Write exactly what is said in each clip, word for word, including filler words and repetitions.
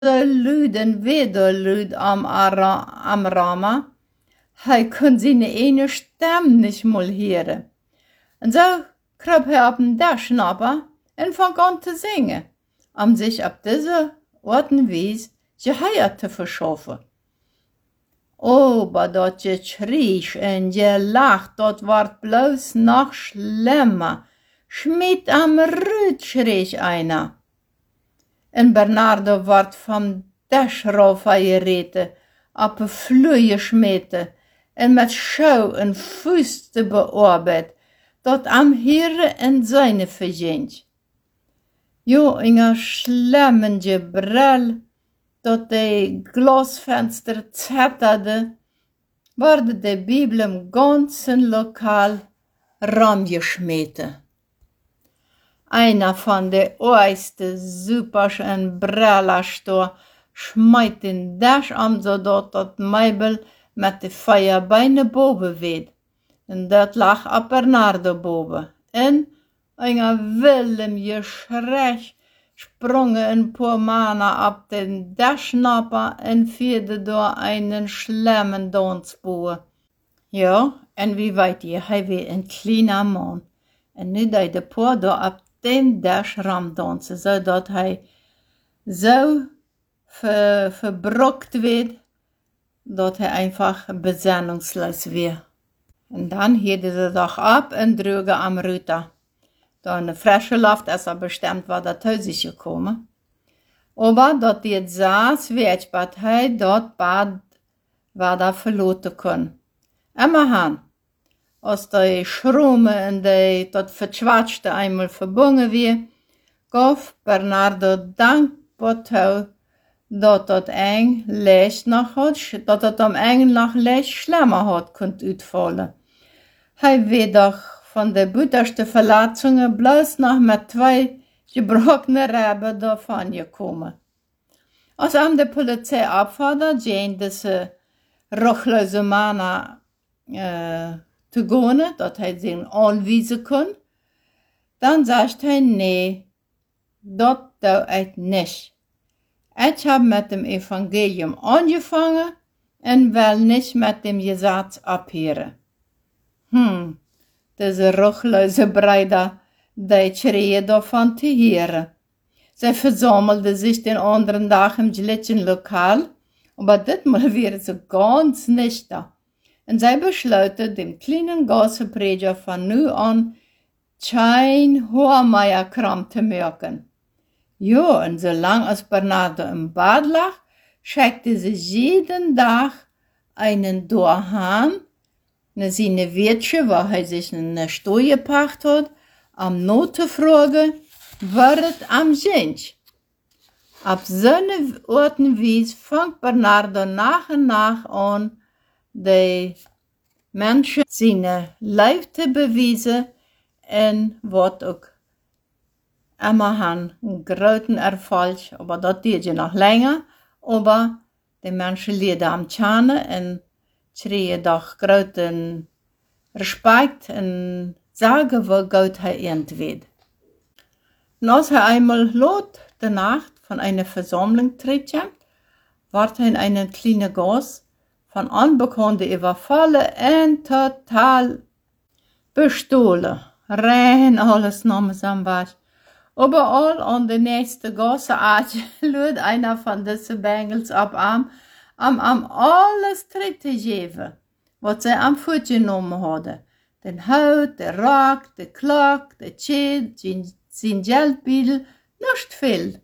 Lüd en wieder Lüd am, Ara, am Rama. Hij kon seine eine Stem nicht mal hören. Und so kroop hij op den Dachschnapper en fang an zu singen, um sich auf diese Art und Weise Geheier zu verschaffen. Aber dat Geschrei en Gelach, dat ward bloß noch schlimmer. Schmied am Rüd schrie einer. En Bernardo ward vom Dach rauf gereten, op een vloei geschmeten en met schouw en vuisten bearbeitet, dat am Heere en seine vergint. Jo, inge schlemmen Gebrell, dat de Glasfenster zetterde, wurde de Bibel im ganzen Lokal ramgeschmeten. Einer von de oeiste Supers en Brellerstor schmeit den Dach am, zodat dat Meibel met de Feierbeine boven weht. En dat lag op Bernardo boven. En een willem geschrei sprongen een paar Mannen op den Dachschnapper en vierde door einen schlemmen dansboer. Ja, en wie weet je, hij weer een kleiner man. En nu deed de paar door op dem Dach ramdansen, zodat hij zo ver, verbrokt werd, dat hij einfach besinnungslos werd. En dan hielden ze doch ab en droegen am Ruta. Door een frische Luft is er bestemd war dat huis is gekomen. Aber dat die het saß, weet wat hij dat bad war da verloten kon. Immer han. Als die Schrumme en die dat Verzwatschte einmal verbunden wie, gaf Bernardo dankbaar toe dat dat eng leicht nog had, dat het am eng nog leicht schlimmer had kunt uitvallen. Hij weet doch van de bitterste Verletzungen bloß noch met twee gebrochene Reben davon gekommen. Als am de Polizei abfordert, gehen diese ruchlose Männer äh, zu gehen, dat hij sie anweisen kann, dann sagt hij, nee, dat doe ik nicht. Ich habe mit dem Evangelium angefangen und will nicht mit dem Gesetz abhören. Hm, diese ruchlose Brüder, die schreien davon zu hören. Sie versammelten sich den anderen Tag im gleichen Lokal, aber ditmal wären sie ganz nüchtern. Und sie beschlossen, dem kleinen Gassenprediger von nu an kein Hohermeierkram zu merken. Ja, und solange als Bernardo im Bad lag, schickte sie jeden Tag einen Dorhan, ne seine Wirtsche, wo er sich eine Stuhl gepackt hat, am Note fragen, wird am Sind. Ab so eine Art und Weise fängt Bernardo nach und nach an, die Menschen seine Leib zu beweisen und wird auch immer haben einen großen Erfolg, aber das geht ja noch länger, aber die Menschen leiden am Tschane und schreien doch großen Respekt und sagen, wo Gott er entweder. Und als er einmal laut der Nacht von einer Versammlung tritt, wird er in einen kleinen Gas von Unbekannten überfallen und total bestohlen. Rein alles namens am Wasch. Überall an der nächsten Gasse lud einer von diesen Bengels ab am, am, am alles dritte geben, was sie am Fuß genommen hadden. Den Haut, der Rock, der Klock, der Schild, sein Geldbündel, nicht viel.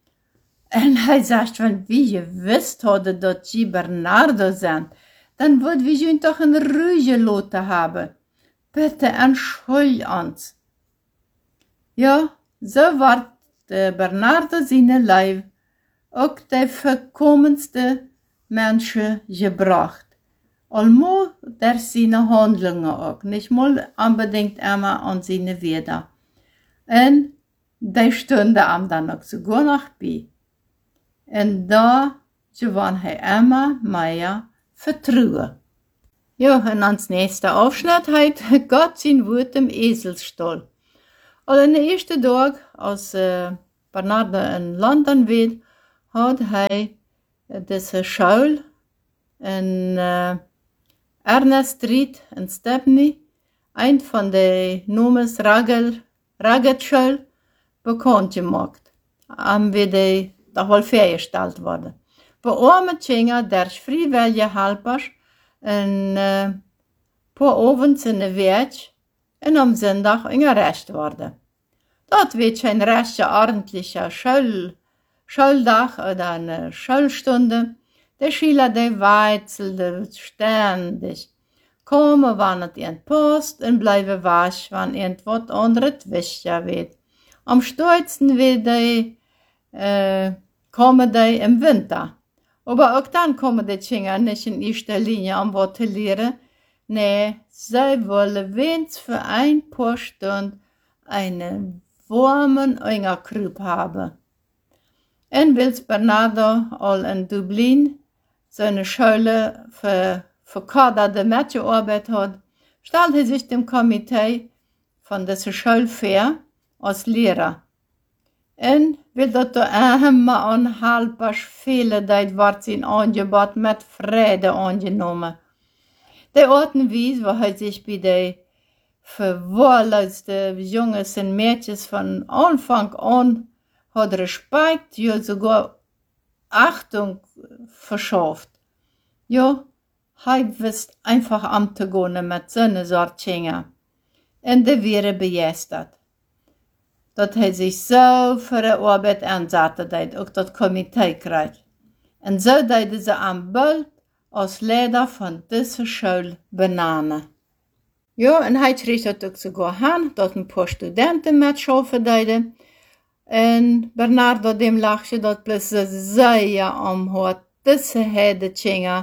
Und er sagt, wenn wir gewusst hadden, dass sie Bernardo sind, dann würden wir ihn doch in Ruhe lassen haben. Bitte entschuldigt uns. Ja, so wird der Bernardo seine Leib auch die vollkommenste Menschen gebracht. Allmal der seine Handlungen auch, nicht mal unbedingt immer an seine Weder. Und die Stunde am dann auch sogar noch bei. Und da gewann er immer mehr Vertrauen. Ja, und ans nächste Aufschnitt hat Gott sein Wort im Eselsstall. Und den ersten Tag, als äh, Bernardo in London war, had hij deze school in uh, Ernest Street in Stepney, een van de noemes Ragged School, bekend gemaakt. En wie die toch wel vergesteld worden. Bij arme kinderen, der vrijwillige helpers, een uh, paar avonds in de week en om zondag ingerecht worden. Dat weet je een rechte ordentliche Schul, Schuldag oder eine Schulstunde. De Schüler, die weizelden ständig. Komen wanneer het in post en blijven wasch wanneer het wat onder het wisje weet. Am stoitsten weer die, uh, komen die im Winter. Aber auch dann kommen die Kinder nicht in erster Linie, um was zu lernen. Nee, sie wollen wenigstens für ein paar Stunden einen warmen Engerkrub haben. En Wils Bernardo al in Dublin seine Schule für verkaderte Mädchenarbeit hat, stellte sich dem Komitee von dieser Schulfair als Lehrer. En wil dat de immer onhaltbar viele tijd wordt zijn aangebod met vrede aangenomen. De Orten wies, waar hij zich bij de verwaarloosde jongens en meisjes van Anfang an hat Respekt, ja sogar Achtung verschafft. Ja, hij wist einfach am te gaan met zo'n soort dingen. En de wäre begeistert. Dat hij zich zo voor de arbeid aanzette, dat ook dat comité krijgt. En zo deden ze aan Bult als leider van deze school benamen. Ja, en hij kreeg dat ook sogar aan, dat een paar studenten met schaffen deden. En Bernardo dem lachte dat plus zeer om het deze heide tjinga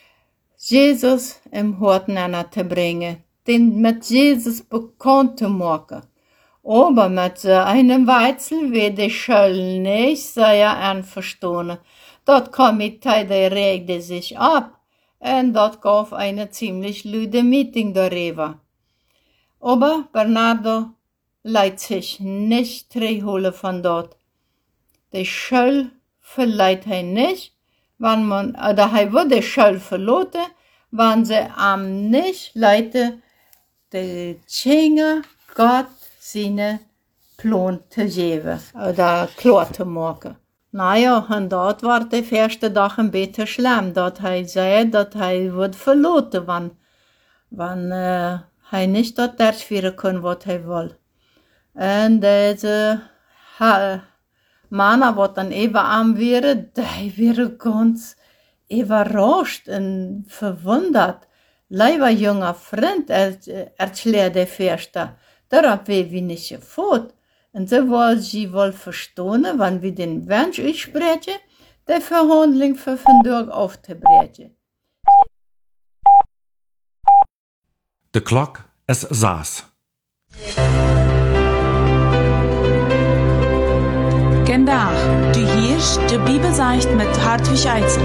Jezus im hart naar te brengen, den met Jezus bekend te maken. Aber mit so einem Weizel wird die Schule nicht sehr einverstanden. Dat Komitee regte sich ab und dat gab eine ziemlich lüde Meeting darüber. Aber Bernardo leidt sich nicht zurückholen von dort. Die Schule verleiht er nicht, wenn man, oder er würde die Schule verlassen, wenn sie am nicht leite, die Kinder Gott seine Plan te geven, oder klar te maken. Naja, en dat was de eerste dag een beetje schlimm, dat hij zei dat hij wordt verlaten, want, want uh, hij niet dat uitvoeren kon wat hij wil. En deze uh, mannen, wat dan even aan waren, die waren ganz überrascht en verwonderd. Leider junger vriend, erklärt de eerste. Daarop weet we niet gefort. En zo was ze wel verstaan, wanneer we den Wunsch uitspreken, de verhandeling voor vandaag af te breken. De klok is zes. Vandaag, du hörst de Bibelseicht mit Hartwig Eitzel.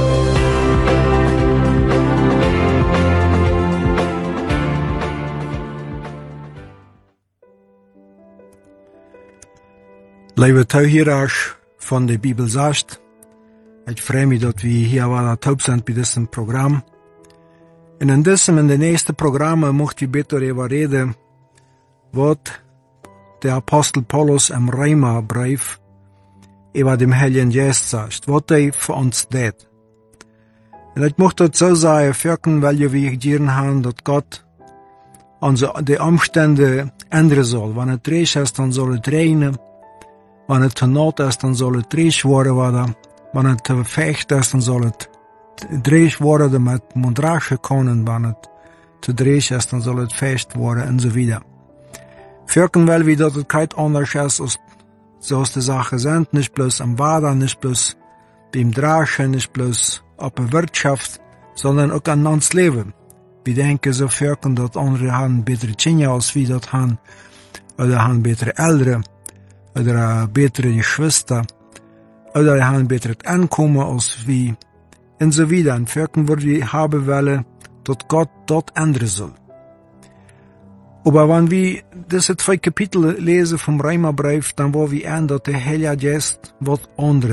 Lieve toehoorders van de Bibelseicht, ik freue mich, dat we hier waren taub zijn bij dit programma. En in diesem, in de eerste programma, mochten we beter over reden, wat de apostel Paulus im Römerbrief über dem Heiligen Geist sagt, wat hij voor ons deed. En ik mocht dat zo zeggen, wirken, weil we gedieren haben, dat Gott onze de omstände ändern soll. Wanneer het recht is, dan zal het regenen. Wanneer het te nat is, dan zal het dreig worden. Wanneer het te vecht is, dan zal het dreig worden met mondrage konen. Wanneer het te dreig is, dan zal het vecht worden en zo verder. Wirken wel wie dat het kein anders is, als zoals de zaken zijn. Niet bloß am Wader, niet bloß beim Drachen, niet bloß op de Wirtschaft, sondern ook aan ons leven. We denken zo wirken dat anderen hebben betere kinderen als wie dat hebben, oder hebben betere Eltern, oder betere Geschwister, oder haben betere Einkommen als wie, und so weiter. Und wirken wir die haben wollen, dass Gott dort ändern soll. Aber wenn wir diese zwei Kapitel lesen vom Römerbrief, dann wollen wir an, dass der Heilige Geist was ändert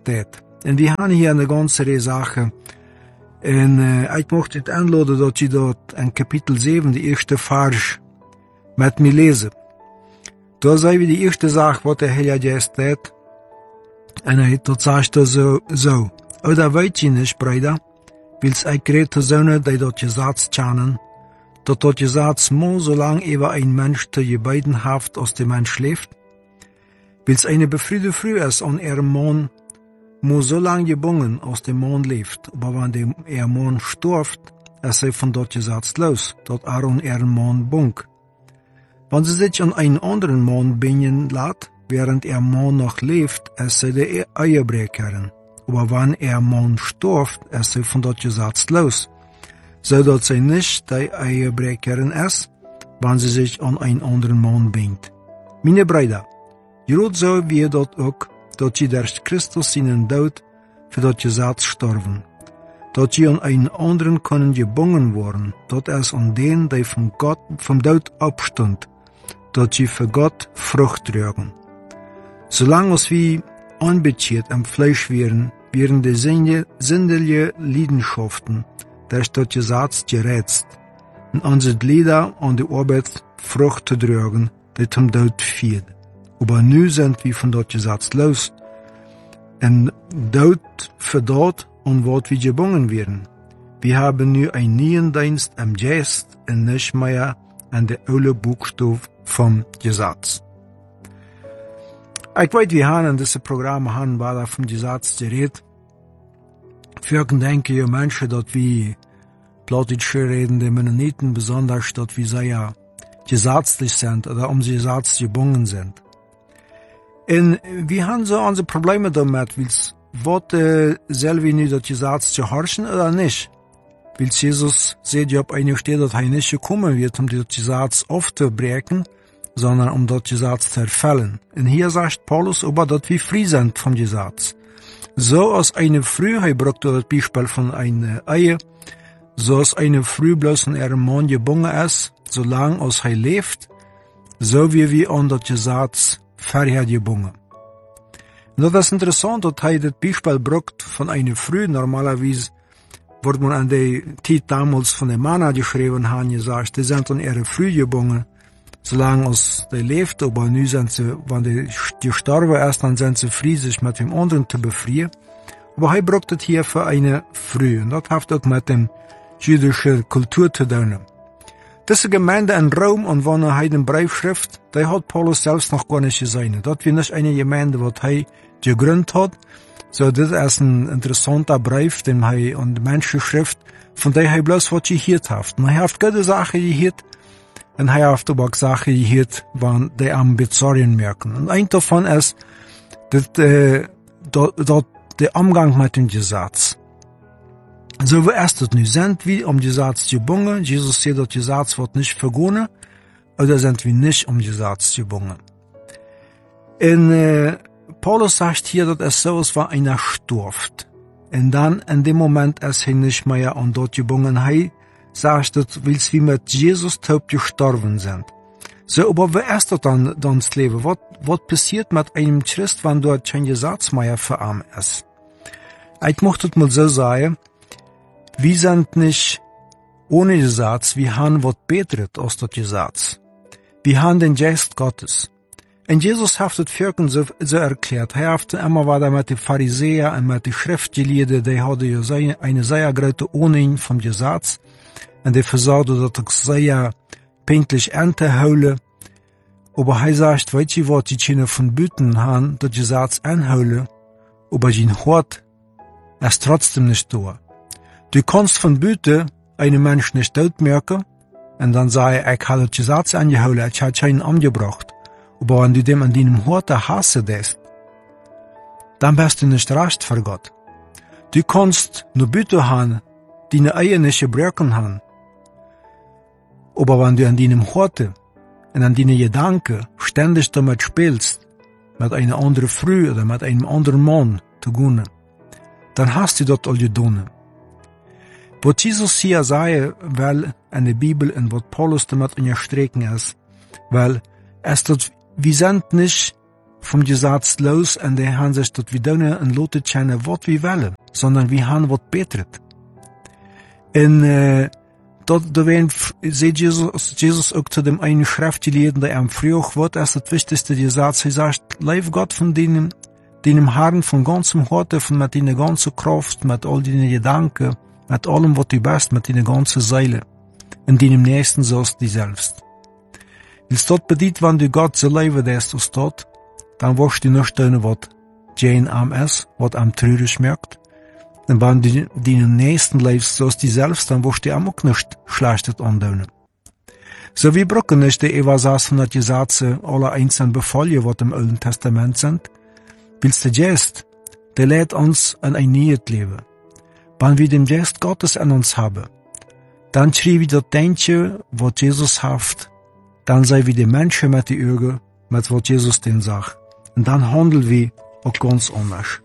Majestät. En we gaan hier een ganze Reihe Sachen. En uh, ik mocht het aanladen dat je dat in kapitel zeven, de eerste vers, met me lezen. Daar zijn we de eerste zaak wat de Heilige Majesteit. En hij dat zegt er zo, zo. O, dat weet je niet, Bruder. Wils ik kreeg te zonen, die dat je zaad tjanen. Dat dat je zaad mo, zolang ever een mens te je beiden haft, als de mens leeft. Wils eine befriede früh is an er Mann, mo so lang gebungen, als der Mann leeft. Aber wenn der er Mann stirbt, ist er von dort gesetzt los, dort er an er Mann bunk. Wenn sie sich an einen anderen Mann binden lässt, während er Mann noch lebt, ist sie der Ehebrecherin. Aber wenn er Mann stirbt, ist sie von dort gesetzt los. So dass sie nicht die Ehebrecherin ist, wenn sie sich an einen anderen Mann bindet. Meine Brüder, Jod zo wie dat ook, dat je der Christus seinen dood, für dat je zaad sterven. Dat je an einen anderen können gebungen worden, dat es an den, die vom Gott, vom Dood abstund, dat je für Gott Frucht tragen. Solange als wir anbeziert am Fleisch wären, wären die sinnliche Leidenschaften, dass dat je zaad gerätzt, und unsere Glieder an die Arbeit Frucht zu tragen, die zum Dood führt. Aber nu sind wir von dort gesetzt los. En dood für dort und wat wir gebungen werden. Wir haben nu einen neuen Dienst am Geist und nicht mehr an der oude Buchstabe vom Gesetz. Ich weiß, wir haben in diesem Programm haben wir da vom Gesetz geredet. Vielleicht denken ja Menschen, dass wir plattdeutsch redende Mennoniten besonders, dass wir sehr gesetzlich sind oder um Gesetz gebungen sind. En wir haben so unsere Probleme damit, wils wat äh, soll wir nu dat Gesetz zu horchen oder nicht? Wils Jesus seht ja auf einer Stelle, dass er nicht gekommen wird, um das Gesetz aufzubrechen, sondern um das Gesetz zu erfüllen. Und hier sagt Paulus aber, dass wir frei sind vom Gesetz. So als eine Frau, er braucht das Beispiel von einer Ehe, so als eine Frau bloß in ihrem Mann gebungen ist, solange als er lebt, so wie wir an das Gesetz vorher gebungen. Und das ist interessant, dass er das Beispiel braucht von einer Frau. Normalerweise wird man an der Zeit damals von den Männern geschrieben haben, gesagt, die sind an ihre Frau gebungen, solange als die lebt, aber nu sind sie, wenn die gestorben ist, dann sind sie frei, sich mit dem anderen zu befreien. Aber er braucht das hier für eine Frau. Und das hat auch mit der jüdischen Kultur zu tun. Diese Gemeinde in Rom und wenn er den Brief schrift, die hat Paulus selbst noch gar nicht gesehen. Das war nicht eine Gemeinde, die er gegründet hat. So, das ist ein interessanter Brief, den er an die Menschen schrift, von der er bloß was gehört hat. Und er hat gute Sachen gehört, und er hat aber auch Sachen gehört, wenn die am Bezorien merken. Und ein davon ist, dass, äh, dass, dass der Umgang mit dem Gesetz. So wie ist das nu? Sind wir um Gesetz gebungen? Jesus sagt, das Gesetz wird nicht vergonnen. Oder sind wir nicht um Gesetz gebungen? Und äh, Paulus sagt hier, dass es so ist, wie einer stirbt. Und dann, in dem Moment, ist er nicht mehr an dort gebungen. Er sagt, dass wir mit Jesus taub gestorben sind. So, aber wie ist das dann, dann das Leben? Was, was passiert mit einem Christ, wenn dort kein Gesetz mehr für ihn ist? Ich möchte das mal so sagen. Wir sind nicht ohne Gesetz, wir haben was betret aus dem Gesetz. Wir haben den Geist Gottes. Und Jesus hat das Völkern so, so erklärt. Er hat immer weiter mit den Pharisäern und mit den Schriftgelehrten, die hatten ja eine sehr große Unruhe vom Gesetz. Und die versorgten, dass ich sehr pünktlich Ernte hole. Aber er sagt, weißt du, was die Kinder von Büten haben, das Gesetz anholen, aber sein Hort ist trotzdem nicht da. Du kannst von Büte einen Menschen nicht tot merken, und dann sage ich, ich habe das Gesetz angeholt, ich habe keinen umgebracht. Aber wenn du dem an deinem Hort hasse lässt, dann bist du nicht recht für Gott. Du kannst nur Büte haben, die deine Eier nicht gebrochen haben. Aber wenn du an deinem Hort und an deine Gedanken ständig damit spielst, mit einer anderen Frau oder mit einem anderen Mann zu gehen, dann hast du dort all getan. Was Jesus hier sagt, weil in der Bibel und was Paulus damit unterstreichen ist, weil es dort, wir sind nicht vom Gesetz los und die haben sich dort wie donen und loten kennen, was wir wollen, sondern wir haben was betret. Und, äh, dort, da werden, sieht Jesus, Jesus auch zu dem einen Schriftgelehrten, der am früher wird, als das wichtigste Gesetz, er sagt, lieb Gott von deinem, deinem Herrn von ganzem Herzen, von mit deiner ganzen Kraft, mit all deinen Gedanken, mit allem, was du bist, mit deiner ganzen Seele. Und deinem Nächsten sollst du selbst. Wils dort bedient, wenn du Gott so lieben lässt aus dort, dann wirst du nicht tun, was Jane am ist, was am trürig schmeckt. Und wenn du deinen Nächsten liebst, so du selbst, dann wirst du ihm auch nicht Schlechtes antun. So wie brauchen nicht die Eva saß von der Gesetze alle einzelnen Befehle, was im Alten Testament sind. Willst du Geist, der lädt uns an ein neues Leben. Wenn wir den Geist Gottes an uns haben, dann schreiben wir das Denken, was Jesus hat, dann sei wir die Menschen mit den Augen, mit was Jesus den sagt. Und dann handeln wir auch ganz anders.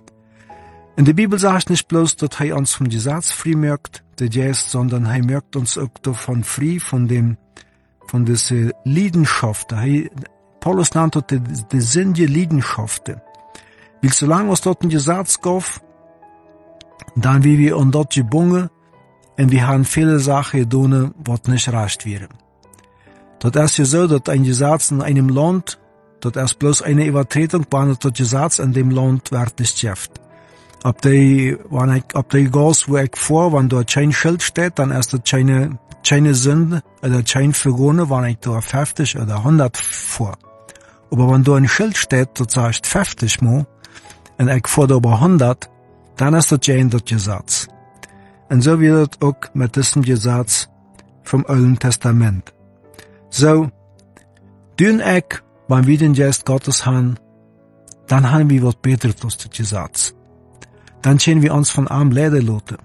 In der Bibel sagt nicht bloß, dass er uns vom Gesetz frei macht, der Geist, sondern er macht uns auch davon frei, von dem, von dieser Leidenschaft. He, Paulus nannte das die, die sinnliche Leidenschaft. Weil solange uns dort ein Gesetz gab, dann wie wir an dort gebunden, und wir haben viele Sachen getan, was nicht recht wäre. Das ist ja so, dass ein Gesetz in einem Land, das ist bloß eine Übertretung, wenn das Gesetz in dem Land wird nicht geschafft. Ob die, wenn ich, ob die Gas, wo ich vor, wenn dort kein Schild steht, dann ist das keine, keine Sünde, oder kein Vergone, wenn ich da fünfzig oder hundert vor. Aber wenn da ein Schild steht, das sagt fünfzig mal, und ich vor da über hundert, dann ist das kein das Gesetz. Und so wird es auch mit diesem Gesetz vom Alten Testament. So, dünn ich, wenn wir den Geist Gottes haben, dann haben wir was Besseres als das Gesetz. Dann können wir uns von arm leiden lassen.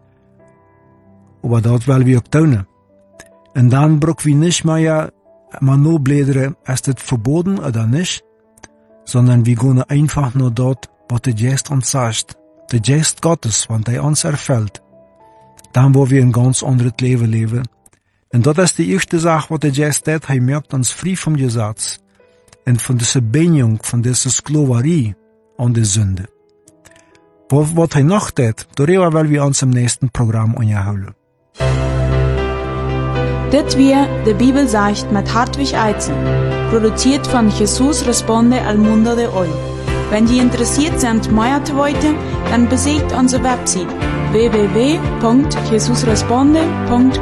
Aber das wollen wir auch tun. Und dann brauchen wir nicht mehr, mal nur blädern, ist das verboten oder nicht, sondern wir gehen einfach nur dort, was der Geist uns sagt. Der Geist Gottes, wenn der uns erfüllt, dann wollen wir ein ganz anderes Leben leben. Und das ist die erste Sache, was der Geist tut, er macht uns frei vom Gesetz und von dieser Bindung, von dieser Sklaverei an die Sünde. Was, was er noch tut, darüber wollen wir uns im nächsten Programm unterhalten. Dit wir de Bibel sagt mit Hartwig Eizen, produziert von Jesus Responde al Mundo de Hoy. Wenn Sie interessiert sind, mehr zu wissen, dann besucht unsere Website w w w punkt jesus responde punkt